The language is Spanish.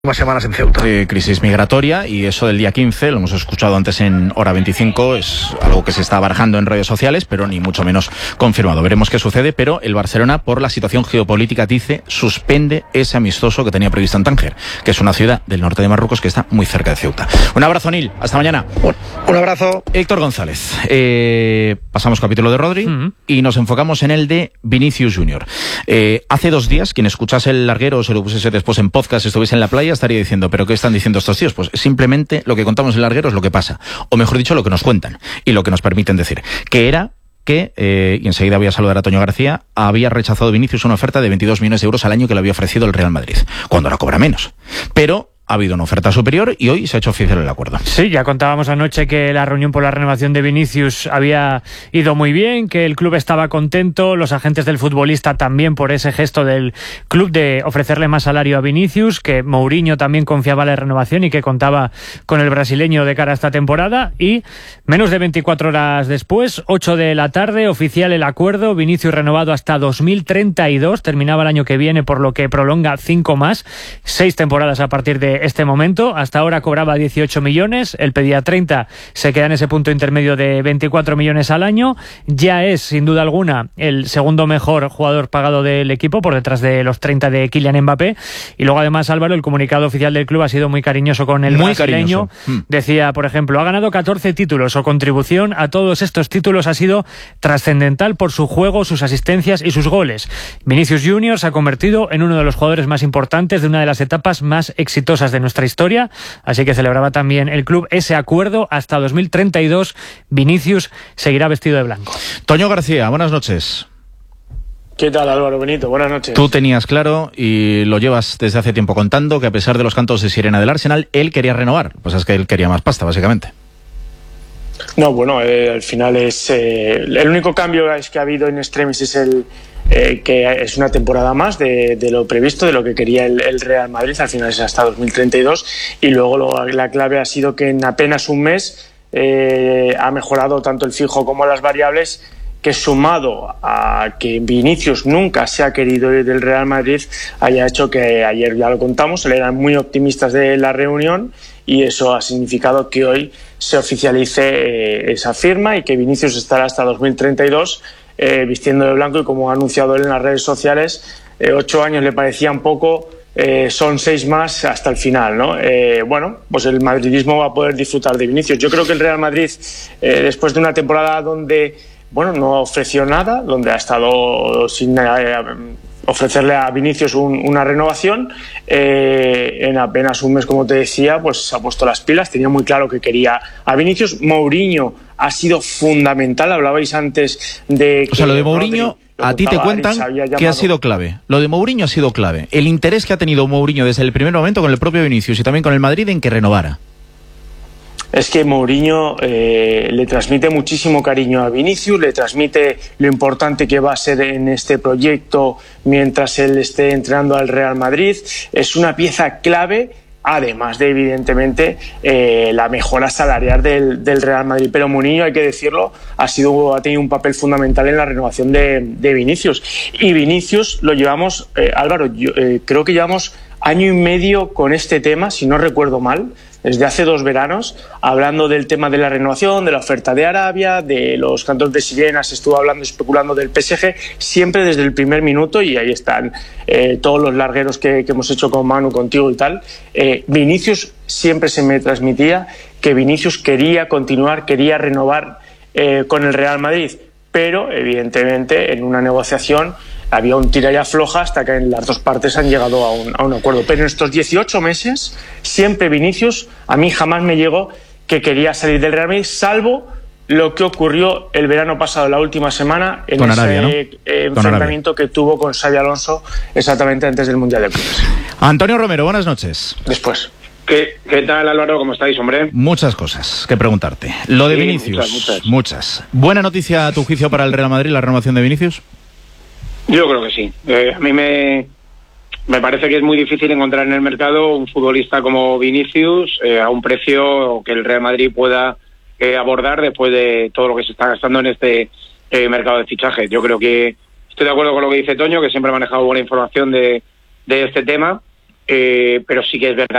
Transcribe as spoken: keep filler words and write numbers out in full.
Semanas en Ceuta. Eh, crisis migratoria, y eso del día quince, lo hemos escuchado antes en Hora veinticinco, es algo que se está barajando en redes sociales, pero ni mucho menos confirmado. Veremos qué sucede, pero el Barcelona, por la situación geopolítica, dice, suspende ese amistoso que tenía previsto en Tánger, que es una ciudad del norte de Marruecos que está muy cerca de Ceuta. Un abrazo, Nil. Hasta mañana. Un, un abrazo. Héctor González. Eh, pasamos capítulo de Rodri uh-huh. y nos enfocamos en el de Vinicius Junior. Eh, hace dos días, quien escuchase el larguero o se lo pusiese después en podcast, estuviese en la playa, estaría diciendo, ¿pero qué están diciendo estos tíos? Pues simplemente lo que contamos en el larguero es lo que pasa, o mejor dicho, lo que nos cuentan y lo que nos permiten decir, que era que, eh, y enseguida voy a saludar a Toño García, había rechazado Vinicius una oferta de veintidós millones de euros al año que le había ofrecido el Real Madrid, cuando ahora cobra menos. Pero ha habido una oferta superior y hoy se ha hecho oficial el acuerdo. Sí, ya contábamos anoche que la reunión por la renovación de Vinicius había ido muy bien, que el club estaba contento, los agentes del futbolista también por ese gesto del club de ofrecerle más salario a Vinicius, que Mourinho también confiaba en la renovación y que contaba con el brasileño de cara a esta temporada. Y menos de veinticuatro horas después, ocho de la tarde, oficial el acuerdo, Vinicius renovado hasta dos mil treinta y dos, terminaba el año que viene, por lo que prolonga cinco más, seis temporadas a partir de este momento. Hasta ahora cobraba dieciocho millones, él pedía treinta, se queda en ese punto intermedio de veinticuatro millones al año. Ya es, sin duda alguna, el segundo mejor jugador pagado del equipo, por detrás de los treinta de Kylian Mbappé. Y luego, además, Álvaro, el comunicado oficial del club ha sido muy cariñoso con el muy brasileño. Cariñoso. Decía, por ejemplo, ha ganado catorce títulos, su contribución a todos estos títulos ha sido trascendental por su juego, sus asistencias y sus goles. Vinicius Junior se ha convertido en uno de los jugadores más importantes de una de las etapas más exitosas de nuestra historia, así que celebraba también el club ese acuerdo. Hasta dos mil treinta y dos Vinicius seguirá vestido de blanco. Toño García, buenas noches. ¿Qué tal, Álvaro Benito? Buenas noches. Tú tenías claro, y lo llevas desde hace tiempo contando, que a pesar de los cantos de sirena del Arsenal, él quería renovar. Pues es que él quería más pasta, básicamente. No, bueno, eh, al final es... Eh, el único cambio es que ha habido en extremis es el... Eh, que es una temporada más de, de lo previsto, de lo que quería el, el Real Madrid. Al final es hasta dos mil treinta y dos, y luego lo, la clave ha sido que en apenas un mes eh, ha mejorado tanto el fijo como las variables, que sumado a que Vinicius nunca se ha querido ir del Real Madrid, haya hecho que, ayer ya lo contamos, eran muy optimistas de la reunión, y eso ha significado que hoy se oficialice eh, esa firma y que Vinicius estará hasta dos mil treinta y dos Eh, vistiendo de blanco. Y como ha anunciado él en las redes sociales, eh, ocho años le parecían poco, eh, son seis más hasta el final, ¿no? Eh, bueno, pues el madridismo va a poder disfrutar de Vinicius. Yo creo que el Real Madrid, eh, después de una temporada donde, bueno, no ofreció nada, donde ha estado sin eh, ofrecerle a Vinicius un, una renovación, eh, en apenas un mes, como te decía, pues se ha puesto las pilas, tenía muy claro que quería a Vinicius. Mourinho ha sido fundamental, hablabais antes de... O sea, lo de Mourinho, a ti te cuentan que ha sido clave. Lo de Mourinho ha sido clave. El interés que ha tenido Mourinho desde el primer momento con el propio Vinicius y también con el Madrid en que renovara. Es que Mourinho eh, le transmite muchísimo cariño a Vinicius, le transmite lo importante que va a ser en este proyecto mientras él esté entrenando al Real Madrid. Es una pieza clave, además de, evidentemente, eh, la mejora salarial del, del Real Madrid. Pero Mourinho, hay que decirlo, ha, sido, ha tenido un papel fundamental en la renovación de, de Vinicius. Y Vinicius lo llevamos, eh, Álvaro, yo, eh, creo que llevamos año y medio con este tema, si no recuerdo mal, desde hace dos veranos, hablando del tema de la renovación, de la oferta de Arabia, de los cantos de sirenas, estuvo hablando, especulando del P S G, siempre desde el primer minuto, y ahí están eh, todos los largueros que, que hemos hecho con Manu, contigo y tal. Eh, Vinicius, siempre se me transmitía que Vinicius quería continuar, quería renovar eh, con el Real Madrid, pero evidentemente en una negociación había un tira y afloja hasta que en las dos partes han llegado a un, a un acuerdo. Pero en estos dieciocho meses, siempre Vinicius, a mí jamás me llegó que quería salir del Real Madrid, salvo lo que ocurrió el verano pasado, la última semana, en con ese Arabia, ¿no? eh, enfrentamiento que tuvo con Xabi Alonso exactamente antes del Mundial de Clubes. Antonio Romero, buenas noches. Después. ¿Qué, ¿Qué tal, Álvaro? ¿Cómo estáis, hombre? Muchas cosas que preguntarte. Lo de sí, Vinicius, muchas, muchas. muchas. ¿Buena noticia a tu juicio para el Real Madrid, la renovación de Vinicius? Yo creo que sí. Eh, a mí me, me parece que es muy difícil encontrar en el mercado un futbolista como Vinicius eh, a un precio que el Real Madrid pueda eh, abordar después de todo lo que se está gastando en este eh, mercado de fichajes. Yo creo que estoy de acuerdo con lo que dice Toño, que siempre ha manejado buena información de, de este tema. eh, pero sí que es verdad